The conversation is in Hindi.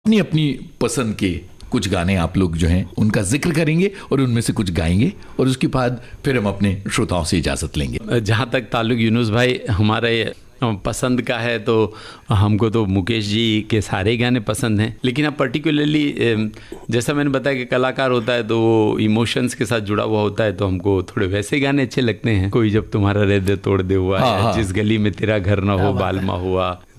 अपनी अपनी पसंद के कुछ गाने आप लोग जो हैं उनका जिक्र करेंगे और उनमें से कुछ गाएंगे और उसके बाद फिर हम अपने श्रोताओं से इजाज़त लेंगे। जहाँ तक ताल्लुक यूनुस भाई हमारे पसंद का है तो हमको तो मुकेश जी के सारे गाने पसंद हैं, लेकिन अब पर्टिकुलरली जैसा मैंने बताया कि कलाकार होता है तो वो इमोशंस के साथ जुड़ा हुआ होता है, तो हमको थोड़े वैसे गाने अच्छे लगते हैं। कोई जब तुम्हारा हृदय तोड़ दे हुआ है, जिस गली में तेरा घर ना हो बालमा हुआ,